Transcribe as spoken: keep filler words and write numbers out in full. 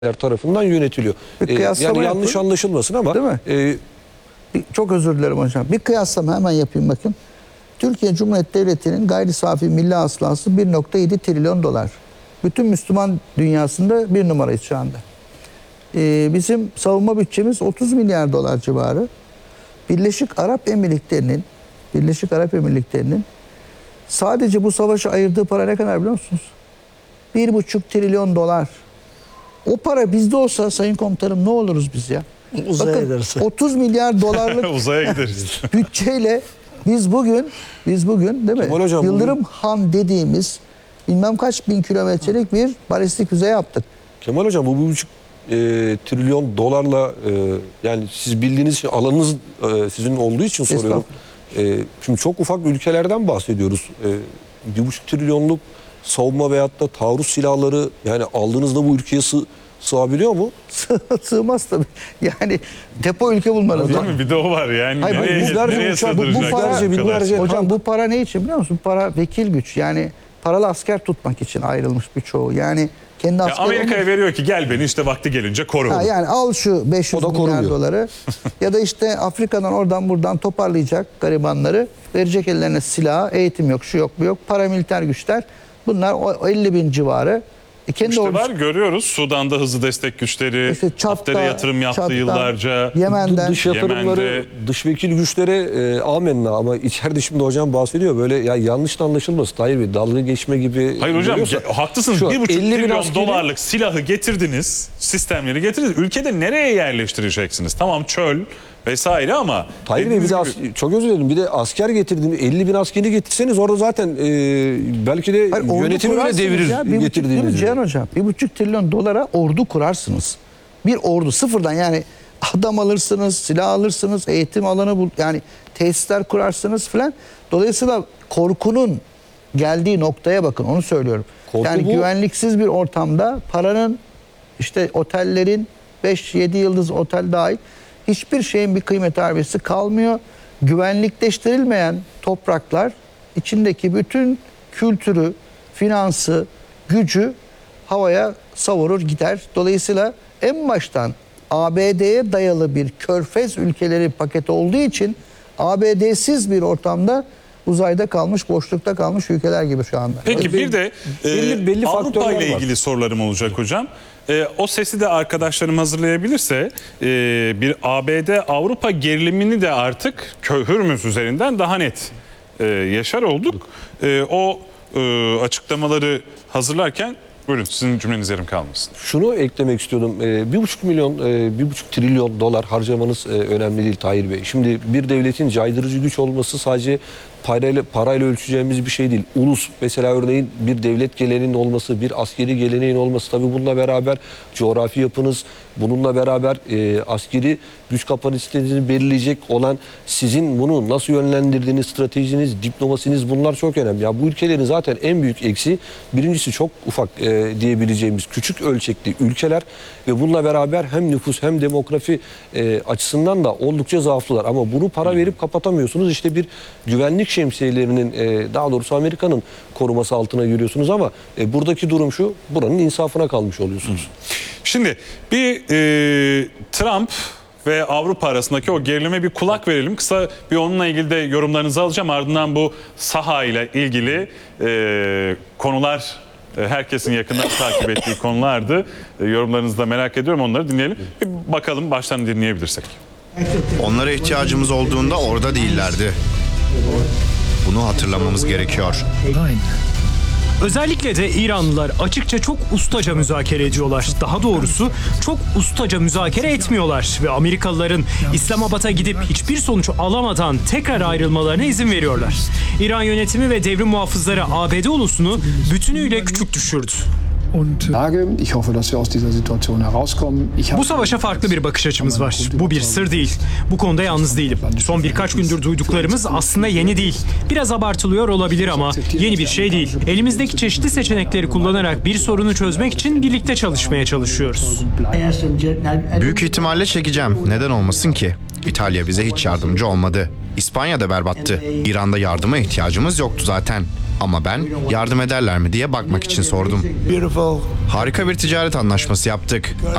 tarafından yönetiliyor. Ee, yani yanlış yapın. Anlaşılmasın ama değil mi? E, bir, çok özür dilerim hocam. Bir kıyaslama hemen yapayım bakın. Türkiye Cumhuriyeti Devleti'nin gayri safi milli hasılası bir nokta yedi trilyon dolar. Bütün Müslüman dünyasında bir numarayız şu anda. Ee, bizim savunma bütçemiz otuz milyar dolar civarı. Birleşik Arap Emirlikleri'nin Birleşik Arap Emirlikleri'nin sadece bu savaşa ayırdığı para ne kadar biliyor musunuz? Bir buçuk trilyon dolar. O para bizde olsa sayın komutanım ne oluruz biz ya? Uzaya Bakın, gideriz. otuz milyar dolarlık uzaya gideriz. bütçeyle biz bugün biz bugün değil mi? Kemal Hocam, Yıldırım bugün... Han dediğimiz bilmem kaç bin kilometrelik bir balistik füze yaptık. Kemal Hocam bu bir buçuk e, trilyon dolarla e, yani siz bildiğiniz için alanınız e, sizin olduğu için soruyorum. E, şimdi çok ufak ülkelerden bahsediyoruz. E, bir buçuk trilyonluk savunma veyahut da taarruz silahları yani aldığınızda bu ülkeye sığ, sığabiliyor mu? Sığmaz tabii. Yani depo ülke bulmanız Değil lazım. mi? Bir de o var yani. Hayır, nereye, yüzlerce nereye uçak, bu- bu sığdıracak para- bu kadar? binlerce- Hocam tank. bu para ne için biliyor musun? Para vekil güç. Yani paralı asker tutmak için ayrılmış birçoğu. Yani kendi Ya askeri Amerika'ya olmuş. veriyor ki gel beni işte vakti gelince koru. Ha, yani al şu beş yüz O da milyar korumuyor. doları ya da işte Afrika'dan oradan buradan toparlayacak garibanları, verecek ellerine silah, eğitim yok, şu yok, bu yok, paramiliter güçler. Bunlar o elli bin civarı. E kendi İşte ordusu- var görüyoruz Sudan'da hızlı destek güçleri, İşte Çat'ta, Hafter'e yatırım yaptı Çat'ta, yıllarca. Yemen'den. Dış yatırımları, Yemen'de- dış vekil güçlere e, amenna ama içeride şimdi hocam bahsediyor böyle ya yanlış da anlaşılmasın. Hayır bir dalga geçme gibi. Hayır hocam görüyorsa- ge- haklısınız. Şu Bir buçuk elli bin trilyon askeri- dolarlık silahı getirdiniz, sistemleri getirdiniz. Ülkede nereye yerleştireceksiniz? Tamam çöl vesaire ama... Tayyip Bey bir de dediğiniz as- gibi- çok özür dilerim bir de asker getirdiğiniz elli bin askeri getirseniz orada zaten e, belki de Hayır, ordu yönetimi bile kurarsınız devirir ya. Bir buçuk, değil mi getirdiğiniz. Cihan Hocam? Bir buçuk trilyon dolara ordu kurarsınız. Bir ordu sıfırdan yani adam alırsınız, silah alırsınız, eğitim alanı bul, yani tesisler kurarsınız filan. Dolayısıyla korkunun geldiği noktaya bakın onu söylüyorum. Korku yani bu. güvenliksiz bir ortamda paranın işte otellerin beş yedi yıldız otel dahil hiçbir şeyin bir kıymet harbiyesi kalmıyor. Güvenlikleştirilmeyen topraklar içindeki bütün kültürü, finansı, gücü havaya savurur gider. Dolayısıyla en baştan A B D'ye dayalı bir körfez ülkeleri paketi olduğu için A B D'siz bir ortamda uzayda kalmış, boşlukta kalmış ülkeler gibi şu anda. Peki bir de e, belli- belli Avrupa faktörler ile var. ilgili sorularım olacak hocam. E, o sesi de arkadaşlarım hazırlayabilirse e, bir A B D-Avrupa gerilimini de artık Kö- Hürmüz üzerinden daha net e, yaşar olduk. E, o e, açıklamaları hazırlarken buyurun sizin cümleniz yarım kalmasın. Şunu eklemek istiyordum. Ee, bir buçuk milyon, e, bir buçuk trilyon dolar harcamanız e, önemli değil Tahir Bey. Şimdi bir devletin caydırıcı güç olması sadece parayla, parayla ölçeceğimiz bir şey değil. Ulus mesela örneğin bir devlet geleneğinin olması, bir askeri geleneğin olması tabii bununla beraber coğrafi yapınız, bununla beraber e, askeri güç kapasitenizi belirleyecek olan sizin bunu nasıl yönlendirdiğiniz, stratejiniz, diplomasiniz bunlar çok önemli. Ya bu ülkelerin zaten en büyük eksiği birincisi çok ufak e, diyebileceğimiz küçük ölçekli ülkeler ve bununla beraber hem nüfus hem demografi e, açısından da oldukça zaaflılar. Ama bunu para verip kapatamıyorsunuz. İşte bir güvenlik şemsiyelerinin e, daha doğrusu Amerika'nın koruması altına giriyorsunuz ama e, buradaki durum şu, buranın insafına kalmış oluyorsunuz. Şimdi bir e, Trump ve Avrupa arasındaki o gerilime bir kulak verelim. Kısa bir onunla ilgili de yorumlarınızı alacağım. Ardından bu saha ile ilgili e, konular e, herkesin yakından takip ettiği konulardı. E, yorumlarınızı da merak ediyorum. Onları dinleyelim. Bir bakalım baştan dinleyebilirsek. Onlara ihtiyacımız olduğunda orada değillerdi. Bunu hatırlamamız gerekiyor. Özellikle de İranlılar açıkça çok ustaca müzakere ediyorlar. Daha doğrusu çok ustaca müzakere etmiyorlar ve Amerikalıların İslamabad'a gidip hiçbir sonuç alamadan tekrar ayrılmalarına izin veriyorlar. İran yönetimi ve devrim muhafızları A B D ulusunu bütünüyle küçük düşürdü. Ich hoffe, dass wir aus dieser Situation herauskommen. Ich Bu savaşa farklı bir bakış açımız var. Bu bir sır değil. Bu konuda yalnız değilim. Son birkaç gündür duyduklarımız aslında yeni değil. Biraz abartılıyor olabilir ama yeni bir şey değil. Elimizdeki çeşitli seçenekleri kullanarak bir sorunu çözmek için birlikte çalışmaya çalışıyoruz. Büyük ihtimalle çekeceğim. Neden olmasın ki? İtalya bize hiç yardımcı olmadı. İspanya da berbattı. İran'da yardıma ihtiyacımız yoktu zaten. Ama ben yardım ederler mi diye bakmak için sordum. Harika bir ticaret anlaşması yaptık.